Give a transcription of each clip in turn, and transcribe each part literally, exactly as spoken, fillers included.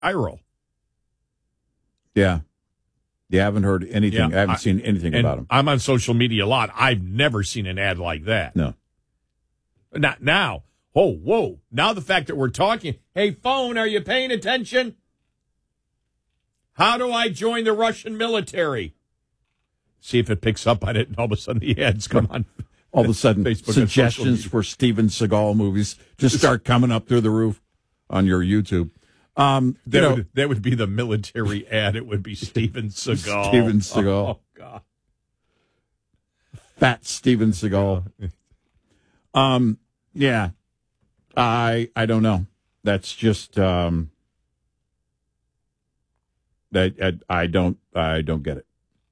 viral. Yeah. You haven't heard anything. Yeah, I haven't I, seen anything about him. I'm on social media a lot. I've never seen an ad like that. No. Not now. Oh, whoa. Now the fact that we're talking, hey, phone, are you paying attention? How do I join the Russian military? See if it picks up on it, and all of a sudden the ads come on. All of a sudden, Facebook suggestions for Steven Seagal movies just start coming up through the roof on your YouTube. Um, that, you know, would, that would be the military ad. It would be Steven Seagal. Steven Seagal. Oh, God. Fat Steven Seagal. Um, yeah. I I don't know. That's just um that I, I don't I don't get it.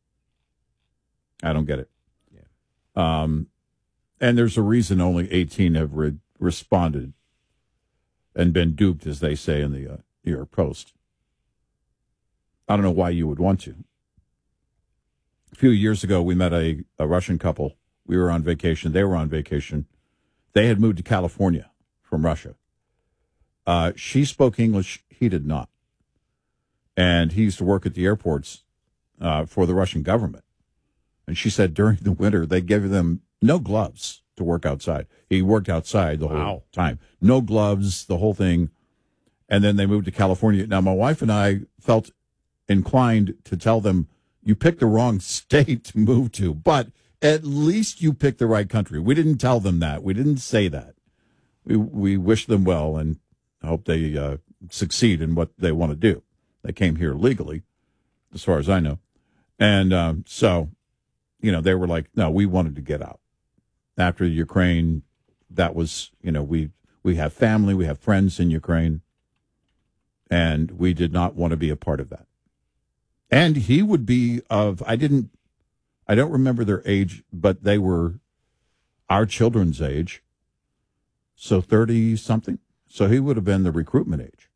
I don't get it. Yeah. Um and there's a reason only eighteen have re- responded and been duped, as they say in the uh, New York Post. I don't know why you would want to. A few years ago, we met a, a Russian couple. We were on vacation. They were on vacation. They had moved to California from Russia. Uh, she spoke English. He did not. And he used to work at the airports uh, for the Russian government. And she said during the winter, they gave them no gloves to work outside. He worked outside the Wow. whole time. No gloves, the whole thing. And then they moved to California. Now, my wife and I felt inclined to tell them, you picked the wrong state to move to, but at least you picked the right country. We didn't tell them that. We didn't say that. We we wish them well and hope they uh, succeed in what they want to do. They came here legally, as far as I know. And um, so, you know, they were like, no, we wanted to get out. After Ukraine, that was, you know, we, we have family, we have friends in Ukraine, and we did not want to be a part of that. And he would be of, I didn't, I don't remember their age, but they were our children's age. So thirty-something. So he would have been the recruitment age.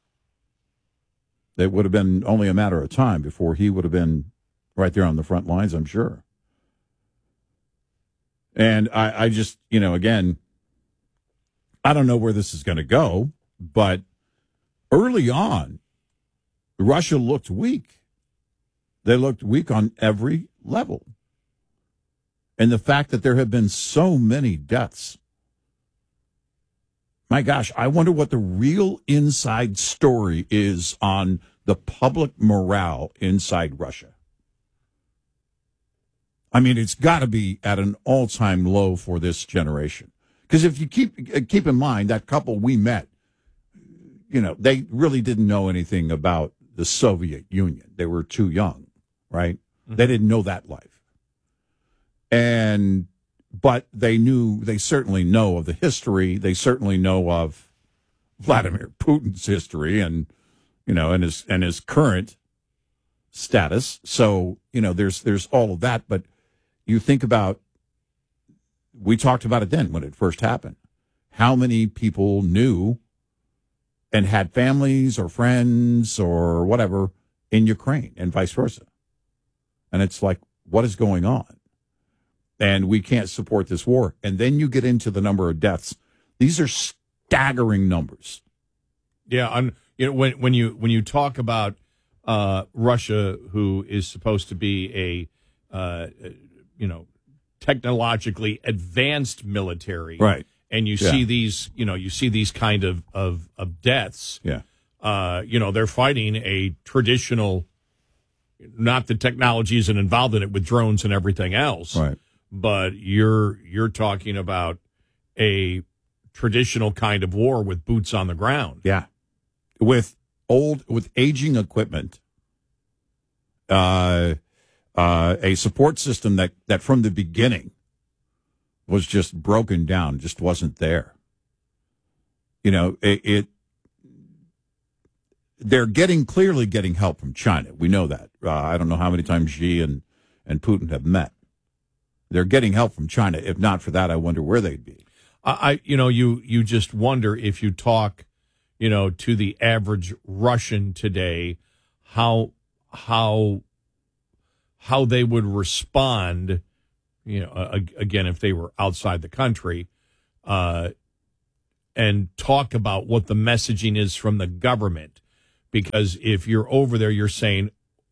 It would have been only a matter of time before he would have been right there on the front lines, I'm sure. And I, I just, you know, again, I don't know where this is going to go, but early on, Russia looked weak. They looked weak on every level. And the fact that there have been so many deaths, my gosh, I wonder what the real inside story is on the public morale inside Russia. I mean, it's got to be at an all-time low for this generation. Because if you keep keep in mind that couple we met, you know, they really didn't know anything about the Soviet Union. They were too young, right? Mm-hmm. They didn't know that life. And but they knew, they certainly know of the history. They certainly know of Vladimir Putin's history and, you know, and his and his current status. So, you know, there's there's all of that. But you think about, we talked about it then when it first happened, how many people knew and had families or friends or whatever in Ukraine and vice versa. And it's like, what is going on? And we can't support this war. And then you get into the number of deaths. These are staggering numbers. Yeah, I'm, you know, when when you when you talk about uh, Russia, who is supposed to be a uh, you know technologically advanced military, right? And you yeah. see these, you know, you see these kind of of, of deaths. Yeah, uh, you know, they're fighting a traditional. Not that technology isn't involved in it with drones and everything else, right? But you're you're talking about a traditional kind of war with boots on the ground. Yeah, with old, with aging equipment, uh, uh, a support system that, that from the beginning was just broken down, just wasn't there. You know, it, it they're getting clearly getting help from China. We know that. Uh, I don't know how many times Xi and, and Putin have met. They're getting help from China. If not for that, I wonder where they'd be. I, you know, you, you just wonder if you talk, you know, to the average Russian today, how, how, how they would respond, you know, again, if they were outside the country, uh, and talk about what the messaging is from the government, Because if you're over there, you're saying,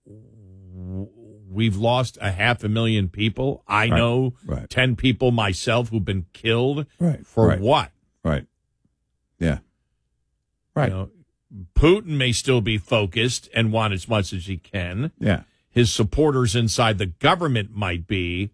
we've lost a half a million people. I right. know right. ten people myself who've been killed. Right. For right. what? Right. Yeah. Right. You know, Putin may still be focused and want as much as he can. Yeah. His supporters inside the government might be.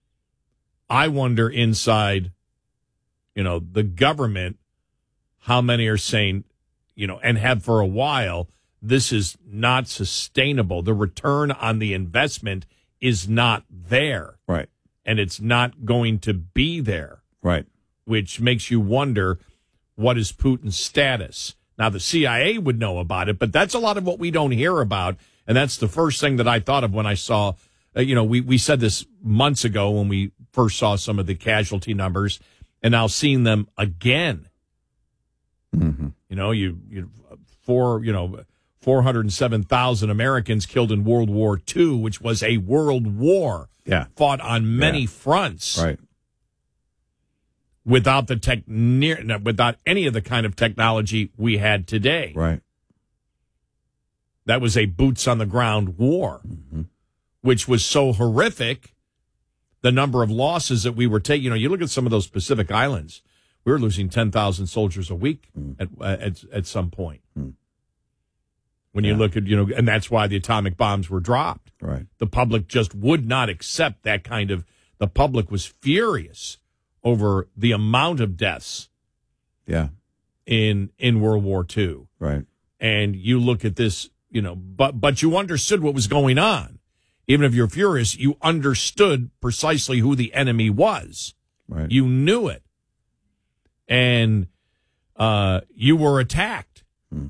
I wonder inside, you know, the government, how many are saying, you know, and have for a while, this is not sustainable. The return on the investment is not there. Right. And it's not going to be there. Right. Which makes you wonder, what is Putin's status? Now, the C I A would know about it, but that's a lot of what we don't hear about. And that's the first thing that I thought of when I saw, uh, you know, we, we said this months ago when we first saw some of the casualty numbers, and now seeing them again. Mm-hmm. You know, you, you four, you know, four hundred seven thousand Americans killed in World War Two, which was a world war. Yeah. Fought on many yeah. fronts. Right. Without the tech, near, without any of the kind of technology we had today. Right. That was a boots on the ground war, mm-hmm. which was so horrific. The number of losses that we were taking. You know, you look at some of those Pacific Islands. We were losing ten thousand soldiers a week mm. at, at at some point. Mm. When yeah. you look at, you know, and that's why the atomic bombs were dropped. Right. The public just would not accept that kind of. The public was furious over the amount of deaths. Yeah. In in World War Two. Right. And you look at this, you know, but but you understood what was going on. Even if you're furious, you understood precisely who the enemy was. Right. You knew it. And uh, you were attacked hmm.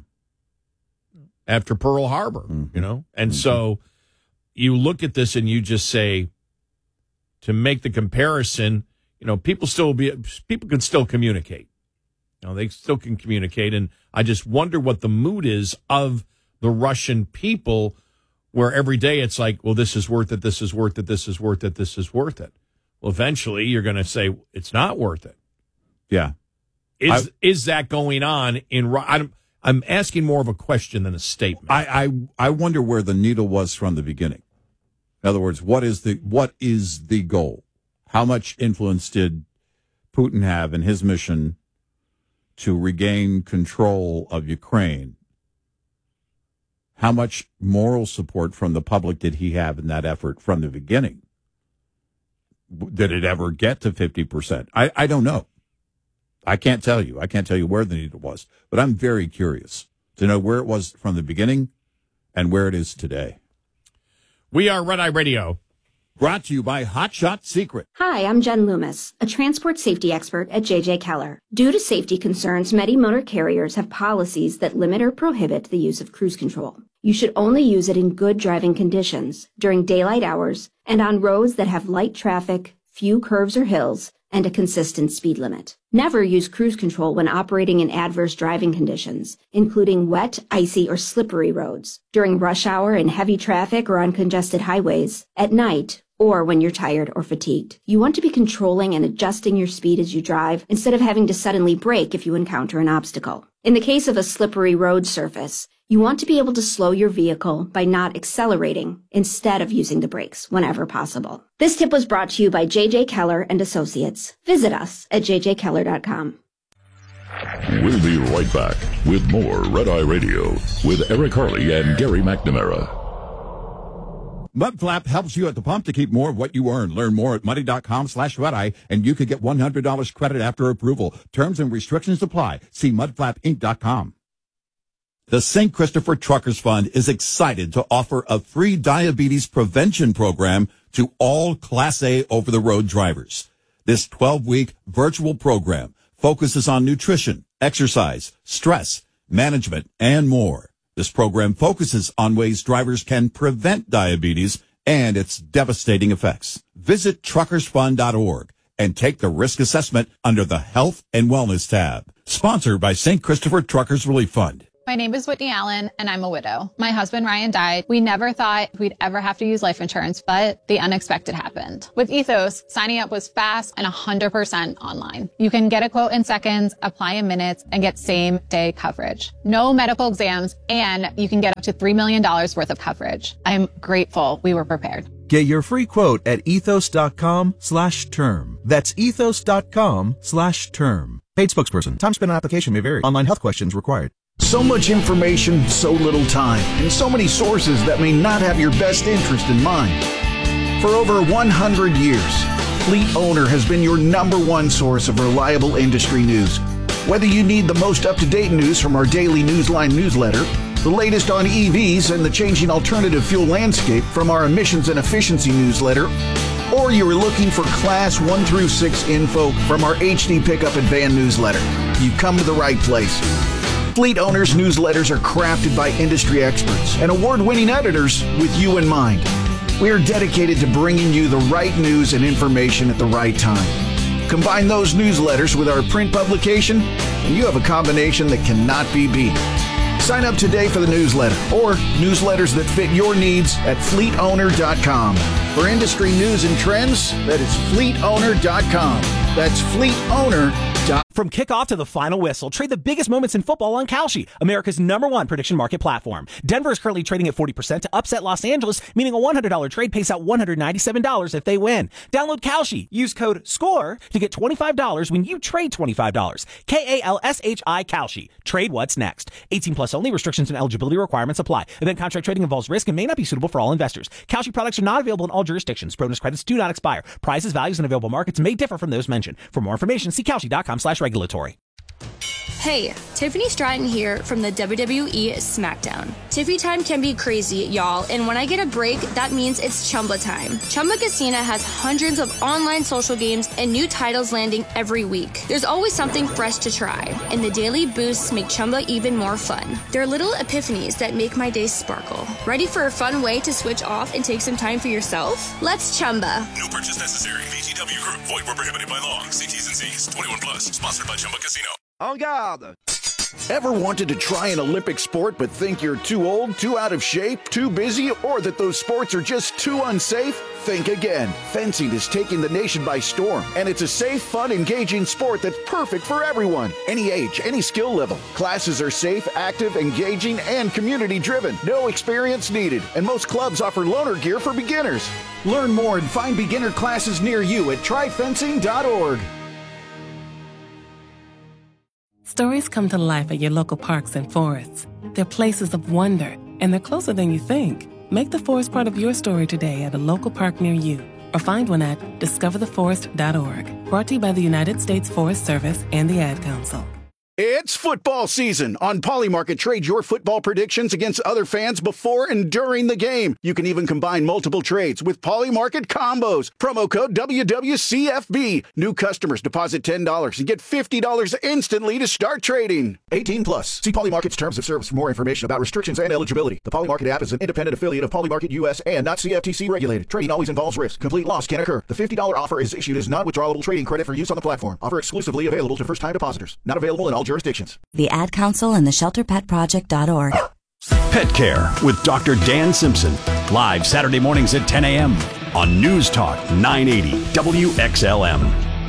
after Pearl Harbor, mm-hmm. you know? And mm-hmm. so you look at this and you just say, to make the comparison, you know, people still be people can still communicate. You know, they still can communicate. And I just wonder what the mood is of the Russian people, where every day it's like, well, this is worth it, this is worth it, this is worth it, this is worth it. Well, eventually you're going to say it's not worth it. Yeah. Is I, is that going on in I'm, I'm asking more of a question than a statement. I, I I wonder where the needle was from the beginning. In other words, what is the what is the goal? How much influence did Putin have in his mission to regain control of Ukraine? How much moral support from the public did he have in that effort from the beginning? Did it ever get to fifty percent? I, I don't know. I can't tell you. I can't tell you where the needle was. But I'm very curious to know where it was from the beginning and where it is today. We are Red Eye Radio. Brought to you by Hot Shot Secret. Hi, I'm Jen Loomis, a transport safety expert at J J Keller. Due to safety concerns, many motor carriers have policies that limit or prohibit the use of cruise control. You should only use it in good driving conditions, during daylight hours, and on roads that have light traffic, few curves or hills, and a consistent speed limit. Never use cruise control when operating in adverse driving conditions, including wet, icy, or slippery roads, during rush hour in heavy traffic or on congested highways, at night, or when you're tired or fatigued. You want to be controlling and adjusting your speed as you drive instead of having to suddenly brake if you encounter an obstacle. In the case of a slippery road surface, you want to be able to slow your vehicle by not accelerating instead of using the brakes whenever possible. This tip was brought to you by J J Keller and Associates. Visit us at j j keller dot com. We'll be right back with more Red Eye Radio with Eric Harley and Gary McNamara. Mudflap helps you at the pump to keep more of what you earn. Learn more at muddy.com slash red eye, and you could get one hundred dollars credit after approval. Terms and restrictions apply. See mud flap inc dot com. The Saint Christopher Truckers Fund is excited to offer a free diabetes prevention program to all Class A over-the-road drivers. This twelve-week virtual program focuses on nutrition, exercise, stress, management, and more. This program focuses on ways drivers can prevent diabetes and its devastating effects. Visit truckers fund dot org and take the risk assessment under the Health and Wellness tab. Sponsored by Saint Christopher Truckers Relief Fund. My name is Whitney Allen, and I'm a widow. My husband, Ryan, died. We never thought we'd ever have to use life insurance, but the unexpected happened. With Ethos, signing up was fast and one hundred percent online. You can get a quote in seconds, apply in minutes, and get same-day coverage. No medical exams, and you can get up to three million dollars worth of coverage. I'm grateful we were prepared. Get your free quote at ethos.com slash term. That's ethos.com slash term. Paid spokesperson. Time spent on application may vary. Online health questions required. So much information, so little time, and so many sources that may not have your best interest in mind. For over one hundred years, Fleet Owner has been your number one source of reliable industry news. Whether you need the most up-to-date news from our daily Newsline newsletter, the latest on E Vs and the changing alternative fuel landscape from our emissions and efficiency newsletter, or you are looking for Class one through six info from our H D Pickup and Van newsletter, you've come to the right place. Fleet Owners newsletters are crafted by industry experts and award-winning editors with you in mind. We are dedicated to bringing you the right news and information at the right time. Combine those newsletters with our print publication, and you have a combination that cannot be beat. Sign up today for the newsletter or newsletters that fit your needs at fleet owner dot com. For industry news and trends, that is fleet owner dot com. That's fleet owner dot com. From kickoff to the final whistle, trade the biggest moments in football on Kalshi, America's number one prediction market platform. Denver is currently trading at forty percent to upset Los Angeles, meaning a one hundred dollars trade pays out one hundred ninety-seven dollars if they win. Download Kalshi. Use code SCORE to get twenty-five dollars when you trade twenty-five dollars. K A L S H I Kalshi. Trade what's next. eighteen plus only. Restrictions and eligibility requirements apply. Event contract trading involves risk and may not be suitable for all investors. Kalshi products are not available in all jurisdictions. Bonus credits do not expire. Prices, values, and available markets may differ from those mentioned. For more information, see Kalshi.com slash regulatory. Hey, Tiffany Stratton here from the W W E SmackDown. Tiffy time can be crazy, y'all, and when I get a break, that means it's Chumba time. Chumba Casino has hundreds of online social games and new titles landing every week. There's always something fresh to try, and the daily boosts make Chumba even more fun. They're little epiphanies that make my day sparkle. Ready for a fun way to switch off and take some time for yourself? Let's Chumba. No purchase necessary. V G W Group. Void where prohibited by law. See T's and C's. twenty-one plus. Sponsored by Chumba Casino. En garde! Ever wanted to try an Olympic sport but think you're too old, too out of shape, too busy, or that those sports are just too unsafe? Think again. Fencing is taking the nation by storm, and it's a safe, fun, engaging sport that's perfect for everyone. Any age, any skill level. Classes are safe, active, engaging, and community-driven. No experience needed, and most clubs offer loaner gear for beginners. Learn more and find beginner classes near you at try fencing dot org. Stories come to life at your local parks and forests. They're places of wonder, and they're closer than you think. Make the forest part of your story today at a local park near you, or find one at discover the forest dot org. Brought to you by the United States Forest Service and the Ad Council. It's football season. On Polymarket, trade your football predictions against other fans before and during the game. You can even combine multiple trades with Polymarket combos. Promo code W W C F B. New customers deposit ten dollars and get fifty dollars instantly to start trading. eighteen plus. See Polymarket's terms of service for more information about restrictions and eligibility. The Polymarket app is an independent affiliate of Polymarket U S and not C F T C regulated. Trading always involves risk. Complete loss can occur. The fifty dollars offer is issued as non-withdrawable trading credit for use on the platform. Offer exclusively available to first-time depositors. Not available in all jurisdictions. The Ad Council and the shelter pet project dot org. Pet Care with Doctor Dan Simpson. Live Saturday mornings at ten a.m. on News Talk nine eighty W X L M.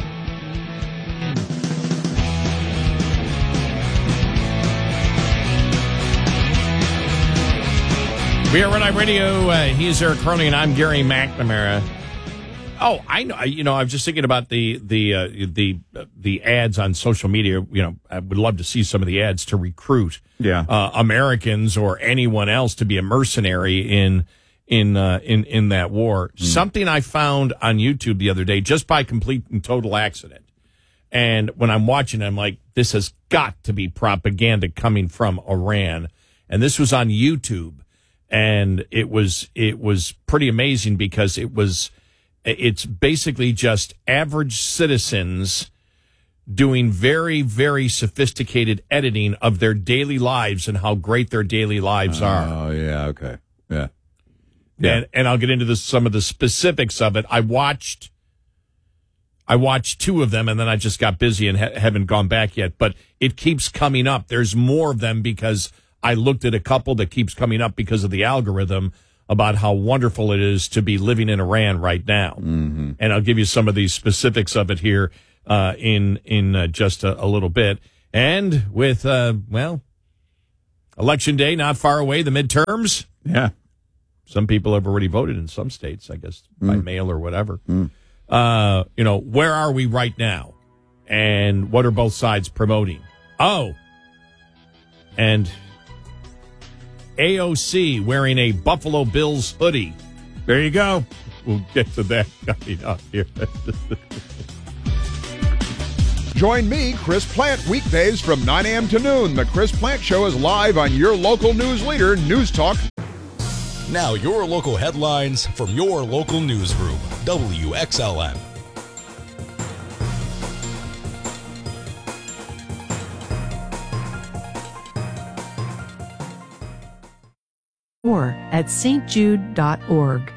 We are Red Eye Radio. Uh, he's Eric Carney, and I'm Gary McNamara. Oh, I know. You know, I was just thinking about the the uh, the uh, the ads on social media. You know, I would love to see some of the ads to recruit yeah. uh, Americans or anyone else to be a mercenary in in uh, in in that war. Mm. Something I found on YouTube the other day, just by complete and total accident. And when I'm watching, I'm like, this has got to be propaganda coming from Iran. And this was on YouTube, and it was it was pretty amazing because it was. It's basically just average citizens doing very, very sophisticated editing of their daily lives and how great their daily lives oh, are. Oh, yeah, okay. Yeah. yeah. And, and I'll get into the, some of the specifics of it. I watched I watched two of them, and then I just got busy and ha- haven't gone back yet. But it keeps coming up. There's more of them because I looked at a couple that keeps coming up because of the algorithm about how wonderful it is to be living in Iran right now. Mm-hmm. And I'll give you some of these specifics of it here uh, in in uh, just a, a little bit. And with, uh, well, Election Day not far away, the midterms. Yeah. Some people have already voted in some states, I guess, mm. by mail or whatever. Mm. Uh, you know, where are we right now? And what are both sides promoting? Oh, and A O C wearing a Buffalo Bills hoodie. There you go. We'll get to that coming up here. Join me, Chris Plant, weekdays from nine a.m. to noon. The Chris Plant Show is live on your local news leader, News Talk. Now your local headlines from your local newsroom, W X L M. Or at s t jude dot org.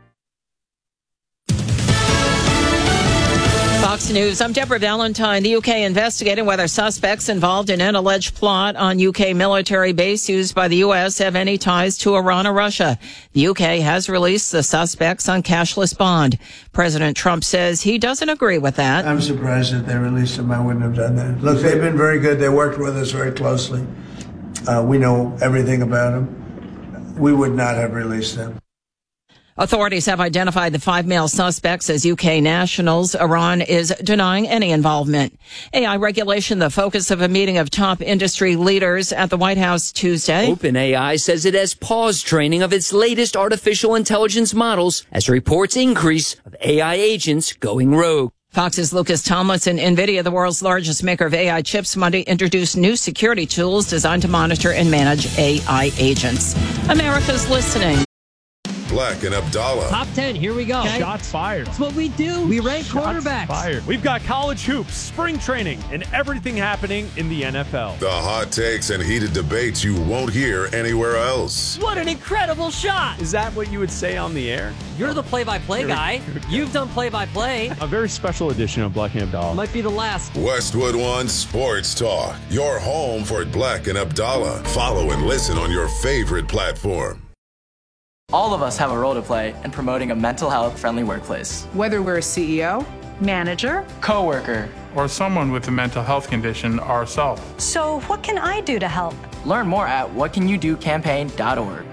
Fox News, I'm Deborah Valentine. The U K investigating whether suspects involved in an alleged plot on U K military base used by the U S have any ties to Iran or Russia. The U K has released the suspects on cashless bond. President Trump says he doesn't agree with that. I'm surprised that they released them. I wouldn't have done that. Look, they've been very good. They worked with us very closely. Uh, we know everything about them. We would not have released them. Authorities have identified the five male suspects as U K nationals. Iran is denying any involvement. A I regulation, the focus of a meeting of top industry leaders at the White House Tuesday. OpenAI says it has paused training of its latest artificial intelligence models as reports increase of A I agents going rogue. Fox's Lucas Tomlinson. NVIDIA, the world's largest maker of A I chips, Monday introduced new security tools designed to monitor and manage A I agents. America's listening. Black and Abdallah. Top ten, here we go. Okay. Shots fired. That's what we do. We rank Shots quarterbacks. Fired. We've got college hoops, spring training, and everything happening in the N F L. The hot takes and heated debates you won't hear anywhere else. What an incredible shot. Is that what you would say on the air? You're the play-by-play guy. You've done play-by-play. A very special edition of Black and Abdallah. Might be the last. Westwood One Sports Talk. Your home for Black and Abdallah. Follow and listen on your favorite platform. All of us have a role to play in promoting a mental health friendly workplace. Whether we're a C E O, manager, coworker, or someone with a mental health condition ourselves. So what can I do to help? Learn more at what can you do campaign dot org.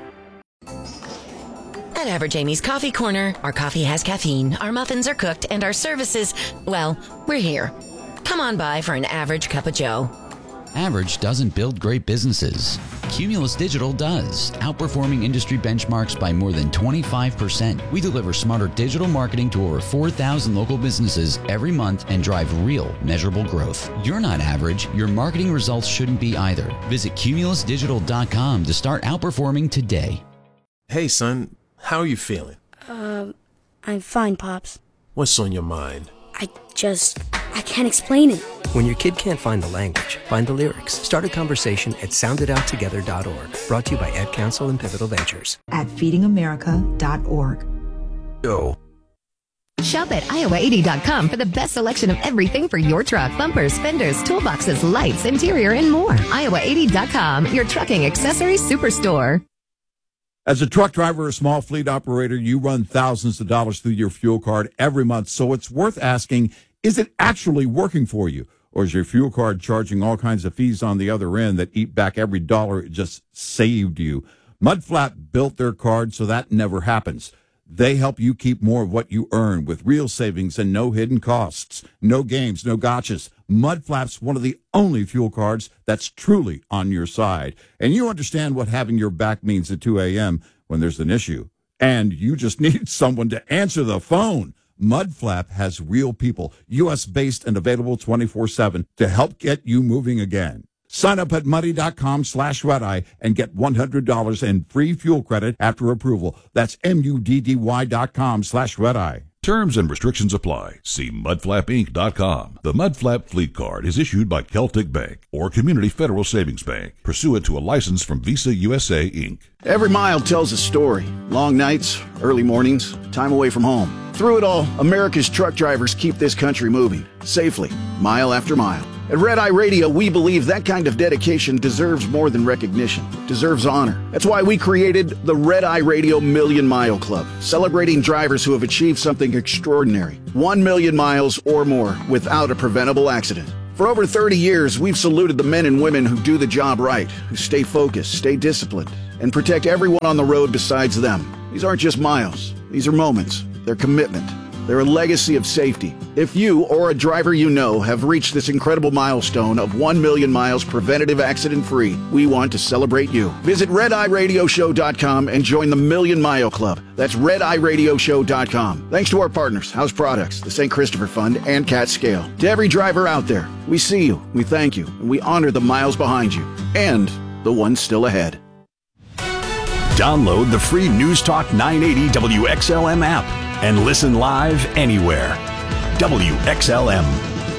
At Average Amy's Coffee Corner, our coffee has caffeine, our muffins are cooked, and our services, well, we're here. Come on by for an average cup of joe. Average doesn't build great businesses. Cumulus Digital does, outperforming industry benchmarks by more than twenty-five percent. We deliver smarter digital marketing to over four thousand local businesses every month and drive real, measurable growth. You're not average. Your marketing results shouldn't be either. Visit cumulus digital dot com to start outperforming today. Hey, son, how are you feeling? Uh, I'm fine, Pops. What's on your mind? I just, I can't explain it. When your kid can't find the language, find the lyrics. Start a conversation at sound it out together dot org. Brought to you by Ad Council and Pivotal Ventures. At feeding america dot org. Go. Shop at iowa eighty dot com for the best selection of everything for your truck. Bumpers, fenders, toolboxes, lights, interior, and more. iowa eighty dot com, your trucking accessories superstore. As a truck driver or small fleet operator, you run thousands of dollars through your fuel card every month, so it's worth asking, is it actually working for you? Or is your fuel card charging all kinds of fees on the other end that eat back every dollar it just saved you? Mudflap built their card so that never happens. They help you keep more of what you earn with real savings and no hidden costs. No games, no gotchas. Mudflap's one of the only fuel cards that's truly on your side. And you understand what having your back means at two a.m. when there's an issue. And you just need someone to answer the phone. Mudflap has real people, U S-based and available twenty-four seven to help get you moving again. Sign up at muddy.com slash red-eye and get one hundred dollars in free fuel credit after approval. That's M-U-D-D-Y dot com slash red-eye. Terms and restrictions apply. See mud flap inc dot com. The Mudflap Fleet Card is issued by Celtic Bank or Community Federal Savings Bank, pursuant to a license from Visa U S A, Incorporated. Every mile tells a story. Long nights, early mornings, time away from home. Through it all, America's truck drivers keep this country moving, safely, mile after mile. At Red Eye Radio, we believe that kind of dedication deserves more than recognition, deserves honor. That's why we created the Red Eye Radio Million Mile Club, celebrating drivers who have achieved something extraordinary, one million miles or more without a preventable accident. For over thirty years, we've saluted the men and women who do the job right, who stay focused, stay disciplined, and protect everyone on the road besides them. These aren't just miles. These are moments. They're commitment. They're a legacy of safety. If you or a driver you know have reached this incredible milestone of one million miles preventative accident-free, we want to celebrate you. Visit red eye radio show dot com and join the Million Mile Club. That's red eye radio show dot com. Thanks to our partners, House Products, the Saint Christopher Fund, and Cat Scale. To every driver out there, we see you, we thank you, and we honor the miles behind you and the ones still ahead. Download the free News Talk nine eighty W X L M app and listen live anywhere. W X L M.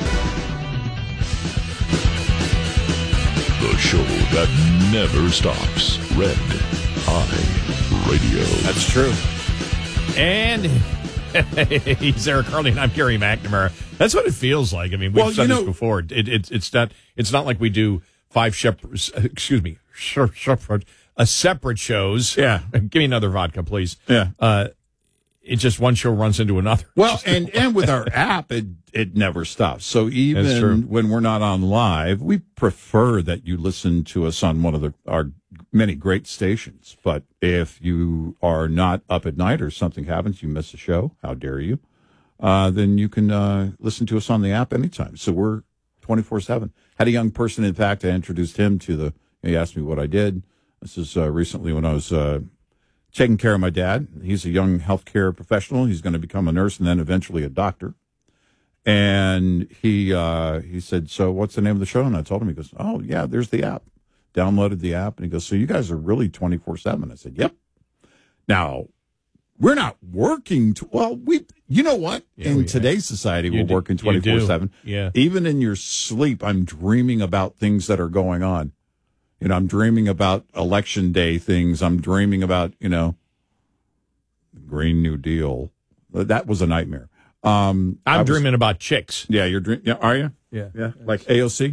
The show that never stops. Red Eye Radio. That's true. And he's Eric Carly, and I'm Gary McNamara. That's what it feels like. I mean, we've Well, said you know- this before. It, it, it's not. It's not like we do five shepherds. Excuse me, shepherd, a separate shows. Yeah. Give me another vodka, please. Yeah. Uh, it's just one show runs into another. Well, Just- and, and with our app, it it never stops. So That's true. even when we're not on live, we prefer that you listen to us on one of the, our many great stations. But if you are not up at night or something happens, you miss a show, how dare you, uh, then you can uh, listen to us on the app anytime. So we're twenty-four seven. Had a young person, in fact, I introduced him to the, he asked me what I did. This is uh, recently when I was uh, taking care of my dad. He's a young healthcare professional. He's going to become a nurse and then eventually a doctor. And he uh, he said, so what's the name of the show? And I told him, he goes, oh, yeah, there's the app. Downloaded the app. And he goes, so you guys are really twenty-four seven. I said, yep. Now, we're not working. To, well, we, you know what? Yeah, in we- today's society, You we're do- working you do. twenty-four seven. Yeah. Even in your sleep, I'm dreaming about things that are going on. You know, I'm dreaming about election day things. I'm dreaming about, you know, the Green New Deal. That was a nightmare. Um, I I'm was- dreaming about chicks. Yeah, you're dreaming. Yeah, are you? Yeah. Yeah. Like A O C?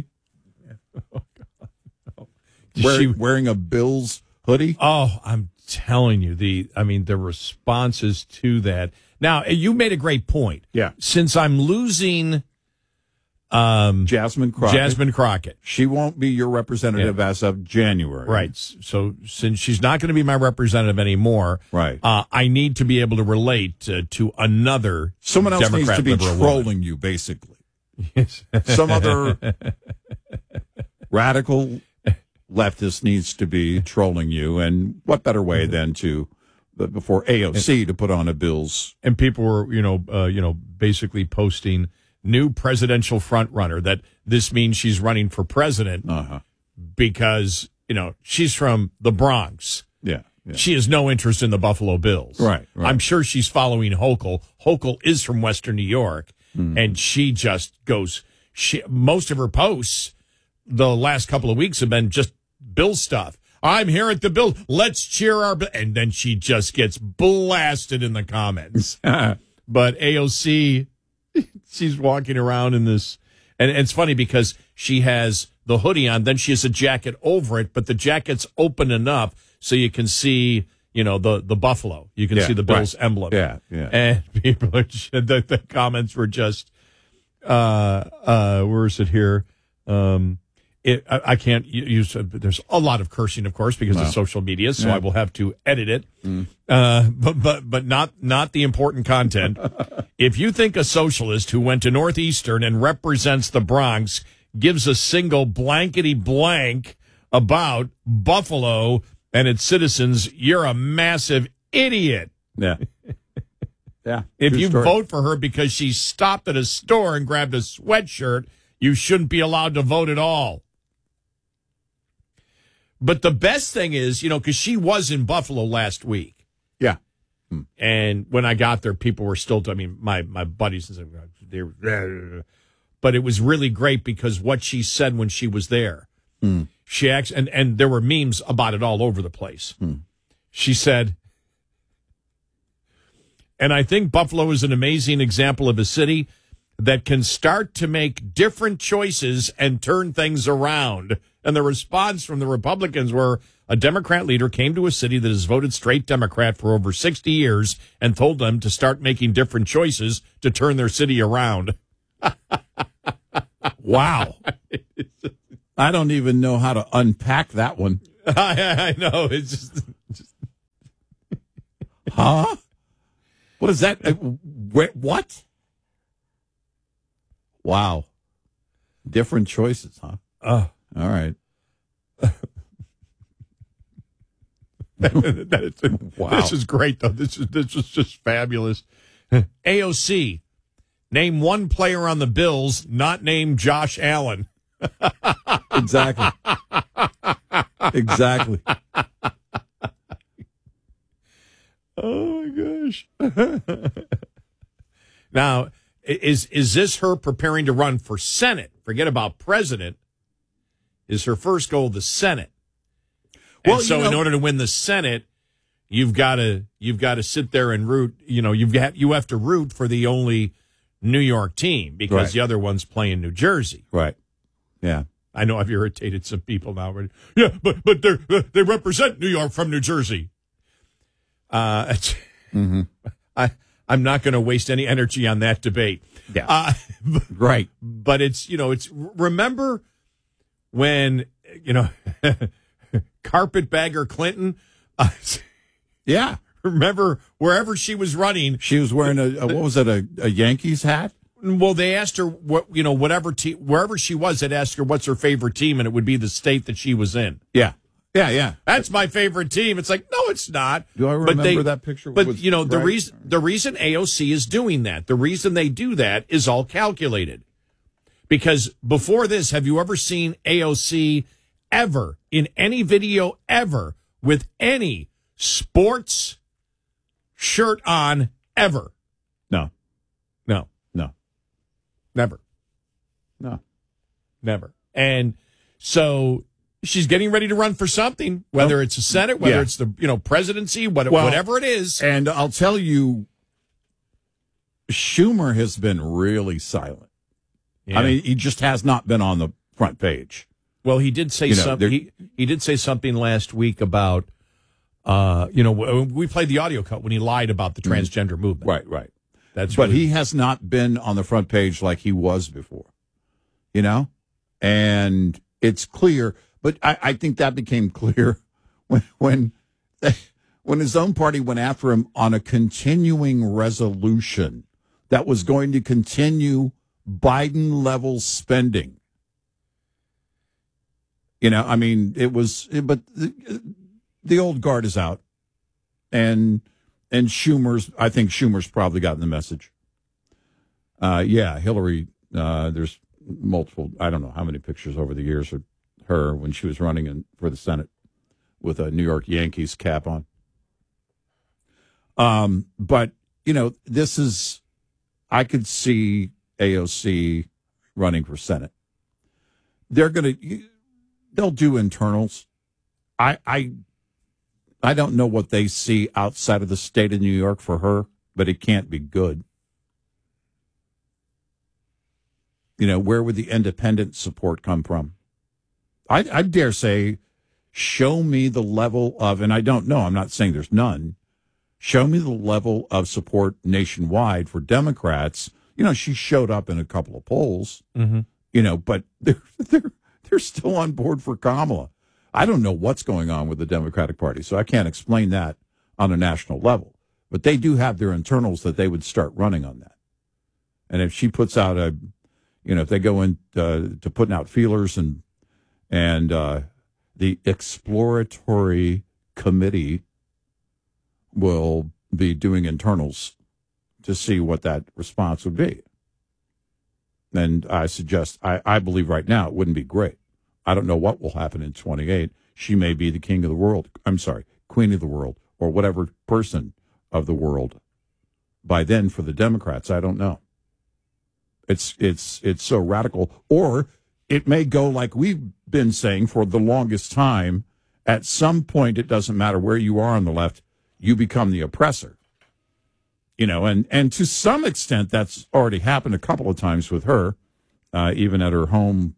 She- Wearing, wearing a Bills hoodie? Oh, I'm telling you, the I mean, the responses to that. Now, you made a great point. Yeah. Since I'm losing um, Jasmine Crockett. Jasmine Crockett. She won't be your representative as of January. Right. So since she's not going to be my representative anymore, Right. uh, I need to be able to relate uh, to another Someone else Democrat needs to be liberal trolling woman. you, basically. Some other radical leftist needs to be trolling you. And what better way than to, but before A O C, to put on a Bills. And people were, you know, uh, you know, basically posting new presidential front runner, that this means she's running for president uh-huh. because, you know, she's from the Bronx. Yeah, yeah. She has no interest in the Buffalo Bills. Right, right. I'm sure she's following Hochul. Hochul is from Western New York, Mm-hmm. and she just goes, she, most of her posts the last couple of weeks have been just Bill stuff. I'm here at the Bill. Let's cheer our Bill. And then she just gets blasted in the comments. But A O C, she's walking around in this, and, and it's funny because she has the hoodie on, then she has a jacket over it, but the jacket's open enough so you can see, you know, the, the buffalo. You can Yeah, see the Bills right. emblem. Yeah, yeah. And people are, the, the comments were just, uh, uh, where is it here? Um, it, I, I can't use, there's a lot of cursing, of course, because Wow. of social media, so Yeah. I will have to edit it. Mm. Uh, but, but, but not, not the important content. If you think a socialist who went to Northeastern and represents the Bronx gives a single blankety blank about Buffalo and its citizens, you're a massive idiot. Yeah. Yeah. If True you story. vote for her because she stopped at a store and grabbed a sweatshirt, you shouldn't be allowed to vote at all. But the best thing is, you know, because she was in Buffalo last week. Yeah. And when I got there, people were still, I mean, my, my buddies, they were, but it was really great because what she said when she was there, Mm. she actually, and, and there were memes about it all over the place. Mm. She said, and I think Buffalo is an amazing example of a city that can start to make different choices and turn things around. And the response from the Republicans were a Democrat leader came to a city that has voted straight Democrat for over sixty years and told them to start making different choices to turn their city around. Wow. I don't even know how to unpack that one. I, I know. It's just, just... Huh? What is that? Uh, wh- what? Wow. Different choices, huh? Oh. All right. that, that is, wow. This is great, though. This is this is just fabulous. A O C, name one player on the Bills not named Josh Allen. Exactly. Exactly. Oh, my gosh. Now, is is this her preparing to run for Senate? Forget about president. Is her first goal the Senate? And Well, so you know, in order to win the Senate, you've got to you've got to sit there and root. You know, you've got you have to root for the only New York team because Right. the other one's playing New Jersey. Right. Yeah. I know I've irritated some people now. But yeah, but but they uh, they represent New York from New Jersey. Uh, Mm-hmm. I I'm not going to waste any energy on that debate. Yeah. Uh, Right. But it's, you know, it's, remember when, you know, carpetbagger Clinton, uh, Yeah. remember wherever she was running, She was wearing a, a what was it, a, a Yankees hat? well, they asked her what, you know, whatever team, wherever she was, they'd ask her what's her favorite team, and it would be the state that she was in. Yeah. Yeah, yeah. That's my favorite team. It's like, no, it's not. Do I But remember they- that picture? But was you know, the right? reason the reason A O C is doing that, the reason they do that is all calculated. Because before this, have you ever seen A O C ever in any video ever with any sports shirt on ever? No. No, No. never, No. never. And so she's getting ready to run for something, whether it's the Senate, whether Yeah. it's the, you know, presidency, what, Well, whatever it is. And I'll tell you, Schumer has been really silent. Yeah. I mean, he just has not been on the front page. Well, he did say You know, something. there- He, he did say something last week about, uh, you know, w- we played the audio cut when he lied about the transgender movement. Right, right. That's But really- he has not been on the front page like he was before, you know? And it's clear, but I, I think that became clear when, when, when his own party went after him on a continuing resolution that was going to continue Biden level spending. You know, I mean, it was, but the, the old guard is out, and and Schumer's, I think Schumer's probably gotten the message. Uh, yeah, Hillary, uh, there's multiple, I don't know how many pictures over the years of her when she was running in, for the Senate with a New York Yankees cap on. Um, but, you know, this is, I could see A O C running for Senate. They're going to, they'll do internals. I, I, I don't know what they see outside of the state of New York for her, but it can't be good. You know, where would the independent support come from? I, I dare say, show me the level of, and I don't know, I'm not saying there's none. Show me the level of support nationwide for Democrats. You know, she showed up in a couple of polls, Mhm. you know, but they're, they're, they're still on board for Kamala. I don't know what's going on with the Democratic Party, so I can't explain that on a national level. But they do have their internals that they would start running on that. And if she puts out a, you know, if they go in uh, to putting out feelers and and uh, the exploratory committee will be doing internals to see what that response would be. And I suggest, I, I believe right now it wouldn't be great. I don't know what will happen in twenty-eight. She may be the king of the world. I'm sorry, queen of the world, or whatever person of the world by then for the Democrats. I don't know. It's it's it's so radical. Or it may go like we've been saying for the longest time. At some point, it doesn't matter where you are on the left, you become the oppressor. You know, and, and to some extent, that's already happened a couple of times with her, uh, even at her home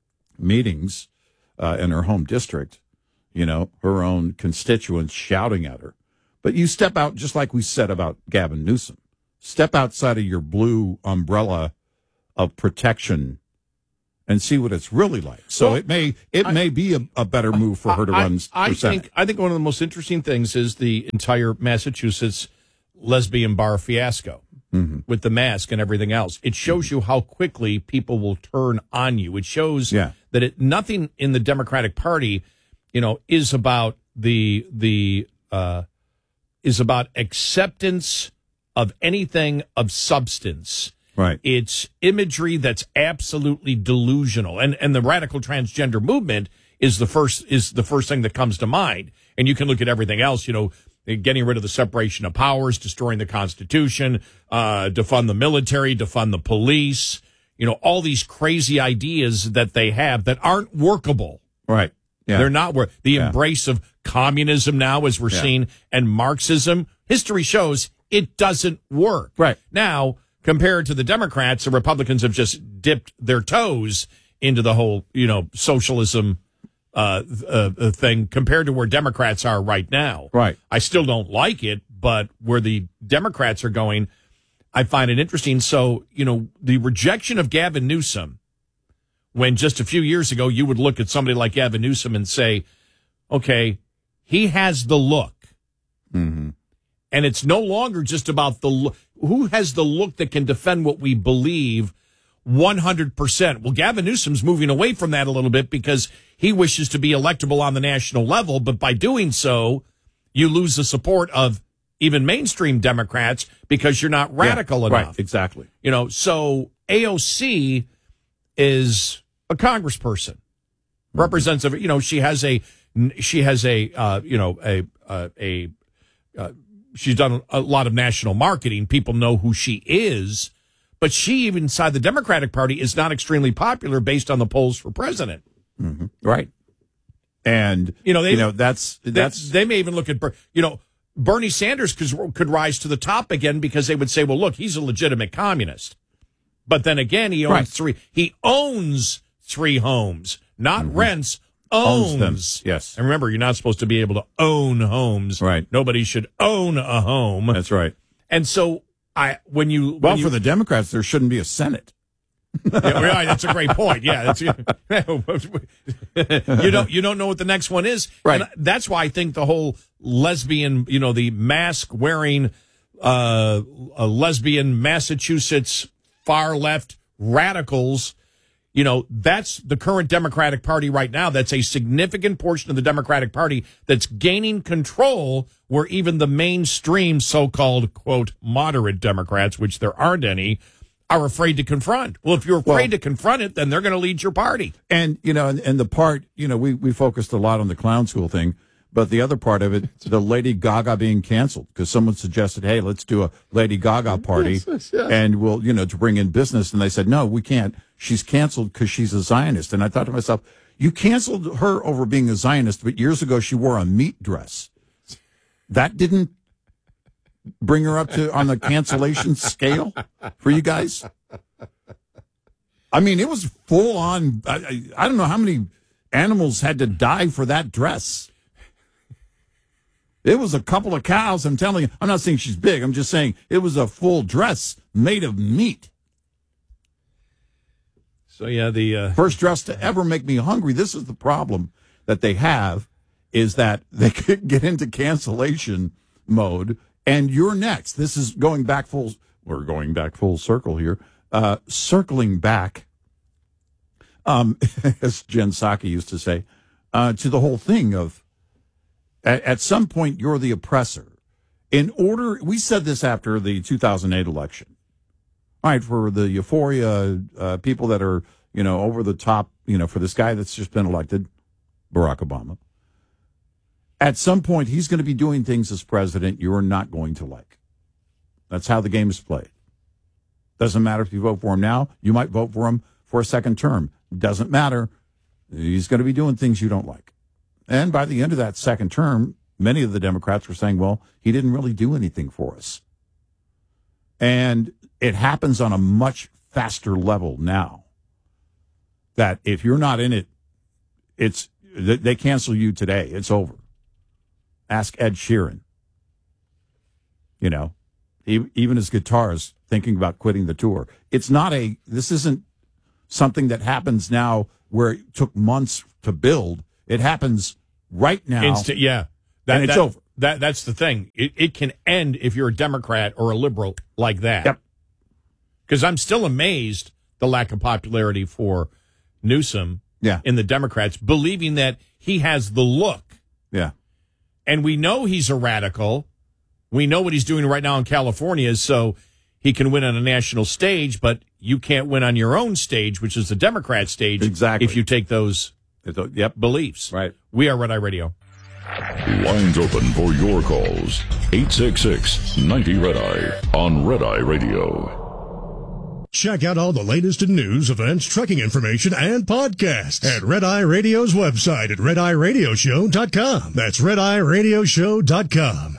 meetings uh, in her home district, you know, her own constituents shouting at her. But you step out, just like we said about Gavin Newsom, step outside of your blue umbrella of protection and see what it's really like. So well, it may it I, may be a, a better move for her to I, run I, for I Senate. think I think one of the most interesting things is the entire Massachusetts lesbian bar fiasco mm-hmm. with the mask and everything else. It shows mm-hmm. you how quickly people will turn on you. It shows yeah. that it, nothing in the Democratic Party, you know, is about the the uh, is about acceptance of anything of substance. Right. It's imagery that's absolutely delusional. And and the radical transgender movement is the first is the first thing that comes to mind. And you can look at everything else, you know, getting rid of the separation of powers, destroying the Constitution, uh, defund the military, defund the police, you know, all these crazy ideas that they have that aren't workable. Right. Yeah. They're not work. The yeah. embrace of communism now, as we're yeah. seeing, and Marxism, history shows it doesn't work. Right. Now, compared to the Democrats, the Republicans have just dipped their toes into the whole, you know, socialism uh, uh, thing compared to where Democrats are right now. Right. I still don't like it, but where the Democrats are going, I find it interesting. So, you know, the rejection of Gavin Newsom, when just a few years ago you would look at somebody like Gavin Newsom and say, okay, he has the look. Mm-hmm. And it's no longer just about the look. Who has the look that can defend what we believe one hundred percent? Well, Gavin Newsom's moving away from that a little bit because he wishes to be electable on the national level. But by doing so, you lose the support of even mainstream Democrats because you're not radical yeah, enough. Right, exactly. You know, so A O C is a congressperson, mm-hmm. represents, a, you know, she has a, she has a, uh, you know, a, uh, a, uh, she's done a lot of national marketing. People know who she is, but she, even inside the Democratic Party, is not extremely popular based on the polls for president. Mm-hmm. Right. And, you know, they, you know, that's, that's, they, they may even look at, you know, Bernie Sanders could, could rise to the top again because they would say, well, look, he's a legitimate communist. But then again, he owns right. three, he owns three homes, not mm-hmm. rents. Owns. owns them. Yes. And remember, you're not supposed to be able to own homes. Right. Nobody should own a home. That's right. And so I, when you, well, when you, for the Democrats, there shouldn't be a Senate. yeah, right, that's a great point. Yeah. That's, you don't, you don't know what the next one is. Right. And that's why I think the whole lesbian, you know, the mask wearing, uh, a lesbian Massachusetts far left radicals, you know, that's the current Democratic Party right now. That's a significant portion of the Democratic Party that's gaining control where even the mainstream so-called, quote, moderate Democrats, which there aren't any, are afraid to confront. Well, if you're afraid well, to confront it, then they're going to lead your party. And, you know, and, and the part, you know, we, we focused a lot on the clown school thing, but the other part of it, the Lady Gaga being canceled because someone suggested, hey, let's do a Lady Gaga party yes, yes, yes. and we'll, you know, to bring in business. And they said, no, we can't. She's canceled because she's a Zionist. And I thought to myself, you canceled her over being a Zionist, but years ago she wore a meat dress. That didn't bring her up to on the cancellation scale for you guys? I mean, it was full on. I, I don't know how many animals had to die for that dress. It was a couple of cows. I'm telling you, I'm not saying she's big. I'm just saying it was a full dress made of meat. So, yeah, the uh... first dress to ever make me hungry. This is the problem that they have is that they could get into cancellation mode. And you're next. This is going back full. We're going back full circle here. Uh, circling back, um, as Jen Psaki used to say, uh, to the whole thing of at, at some point you're the oppressor. In order, we said this after the two thousand eight election. All right, for the euphoria, uh, people that are, you know, over the top, you know, for this guy that's just been elected, Barack Obama. At some point, he's going to be doing things as president you're not going to like. That's how the game is played. Doesn't matter if you vote for him now. You might vote for him for a second term. Doesn't matter. He's going to be doing things you don't like. And by the end of that second term, many of the Democrats were saying, well, he didn't really do anything for us. And it happens on a much faster level now. That if you're not in it, it's they cancel you today. It's over. Ask Ed Sheeran. You know, he, even his guitar is thinking about quitting the tour. It's not a, this isn't something that happens now where it took months to build. It happens right now. Insta- yeah. That, and it's that, over. That, that's the thing. It, it can end if you're a Democrat or a liberal like that. Yep. Because I'm still amazed the lack of popularity for Newsom yeah. in the Democrats, believing that he has the look. Yeah. And we know he's a radical. We know what he's doing right now in California, so he can win on a national stage, but you can't win on your own stage, which is the Democrat stage, exactly. if you take those yep. beliefs. Right. We are Red Eye Radio. Lines open for your calls. eight six six, ninety, red eye on Red Eye Radio. Check out all the latest in news, events, trucking information, and podcasts at Red Eye Radio's website at red eye radio show dot com. That's red eye radio show dot com.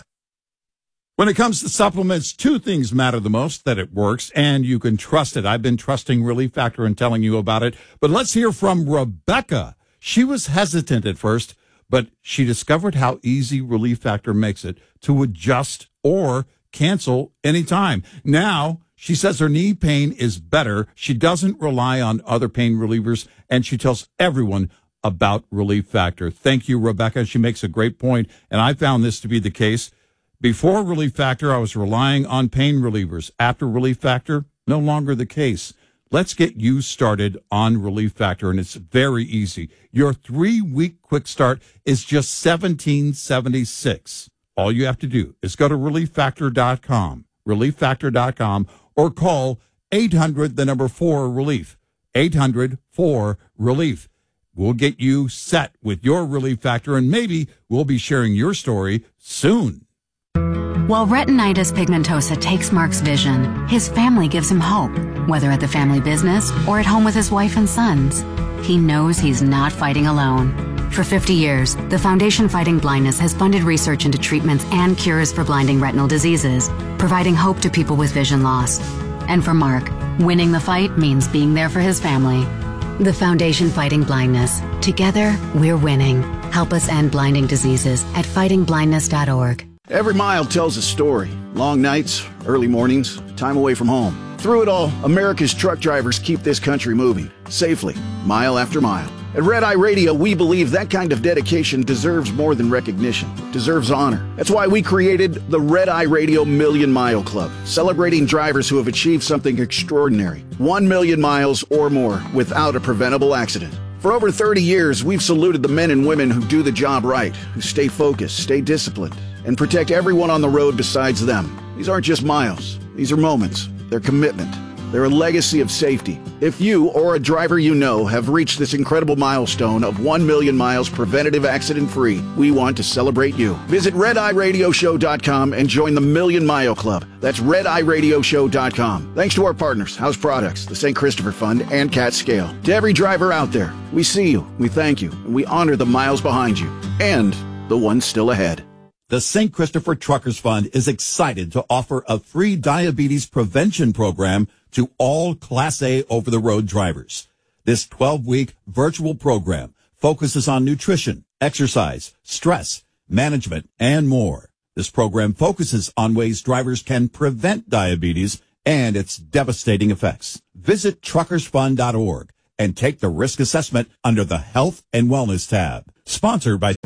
When it comes to supplements, two things matter the most: that it works and you can trust it. I've been trusting Relief Factor and telling you about it. But let's hear from Rebecca. She was hesitant at first, but she discovered how easy Relief Factor makes it to adjust or cancel anytime. Now, she says her knee pain is better. She doesn't rely on other pain relievers, and she tells everyone about Relief Factor. Thank you, Rebecca. She makes a great point, and I found this to be the case. Before Relief Factor, I was relying on pain relievers. After Relief Factor, no longer the case. Let's get you started on Relief Factor, and it's very easy. Your three-week quick start is just seventeen seventy-six. All you have to do is go to relief factor dot com, relief factor dot com, or call eight hundred, the number four, relief, eight hundred, four, relief. We'll get you set with your Relief Factor, and maybe we'll be sharing your story soon. While retinitis pigmentosa takes Mark's vision, his family gives him hope, whether at the family business or at home with his wife and sons. He knows he's not fighting alone. For fifty years, the Foundation Fighting Blindness has funded research into treatments and cures for blinding retinal diseases, providing hope to people with vision loss. And for Mark, winning the fight means being there for his family. The Foundation Fighting Blindness. Together, we're winning. Help us end blinding diseases at fighting blindness dot org. Every mile tells a story. Long nights, early mornings, time away from home. Through it all, America's truck drivers keep this country moving, safely, mile after mile. At Red Eye Radio, we believe that kind of dedication deserves more than recognition, deserves honor. That's why we created the Red Eye Radio Million Mile Club, celebrating drivers who have achieved something extraordinary. One million miles or more without a preventable accident. For over thirty years, we've saluted the men and women who do the job right, who stay focused, stay disciplined, and protect everyone on the road besides them. These aren't just miles. These are moments. They're commitment. They're a legacy of safety. If you or a driver you know have reached this incredible milestone of one million miles preventative accident-free, we want to celebrate you. Visit red eye radio show dot com and join the Million Mile Club. That's red eye radio show dot com. Thanks to our partners, House Products, the Saint Christopher Fund, and Cat Scale. To every driver out there, we see you, we thank you, and we honor the miles behind you and the ones still ahead. The Saint Christopher Truckers Fund is excited to offer a free diabetes prevention program to all Class A over-the-road drivers. This twelve-week virtual program focuses on nutrition, exercise, stress, management, and more. This program focuses on ways drivers can prevent diabetes and its devastating effects. Visit truckers fund dot org and take the risk assessment under the Health and Wellness tab. Sponsored by...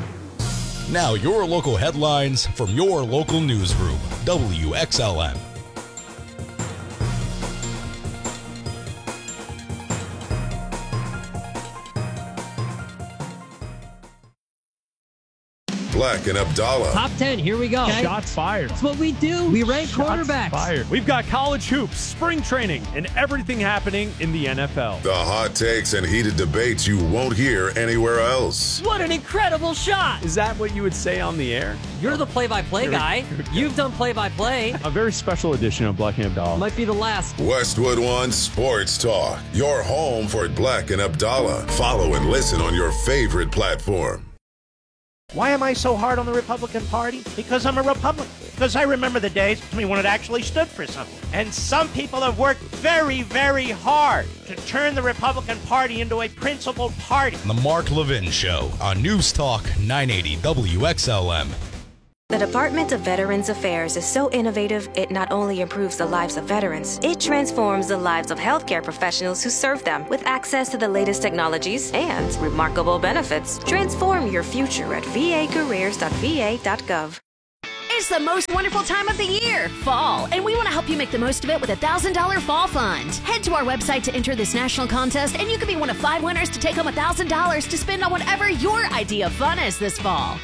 Now your local headlines from your local newsroom, W X L M. Black and Abdallah. Top ten, here we go. Shots fired. That's what we do. We rank Shots quarterbacks. fired. We've got college hoops, spring training, and everything happening in the N F L. The hot takes and heated debates you won't hear anywhere else. What an incredible shot. Is that what you would say on the air? You're the play-by-play guy. You've done play-by-play. A very special edition of Black and Abdallah. Might be the last. Westwood One Sports Talk. Your home for Black and Abdallah. Follow and listen on your favorite platform. Why am I so hard on the Republican Party? Because I'm a Republican. Because I remember the days when it actually stood for something. And some people have worked very, very hard to turn the Republican Party into a principled party. The Mark Levin Show on News Talk nine eighty W X L M. The Department of Veterans Affairs is so innovative, it not only improves the lives of veterans, it transforms the lives of healthcare professionals who serve them with access to the latest technologies and remarkable benefits. Transform your future at v a careers dot v a dot gov. It's the most wonderful time of the year, fall, and we want to help you make the most of it with a one thousand dollars Fall Fund. Head to our website to enter this national contest, and you could be one of five winners to take home one thousand dollars to spend on whatever your idea of fun is this fall.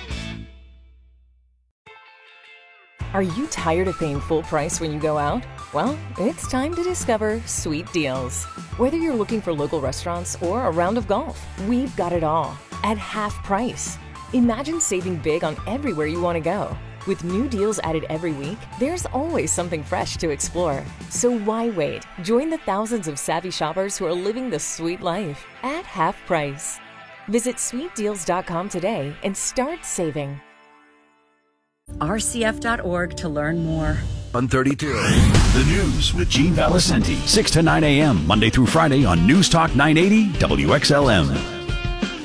Are you tired of paying full price when you go out? Well, it's time to discover Sweet Deals. Whether you're looking for local restaurants or a round of golf, we've got it all at half price. Imagine saving big on everywhere you want to go. With new deals added every week, there's always something fresh to explore. So why wait? Join the thousands of savvy shoppers who are living the sweet life at half price. Visit sweet deals dot com today and start saving. R C F dot org to learn more. one thirty-two. The News with Gene Valicenti. six to nine a.m. Monday through Friday on News Talk nine eighty W X L M.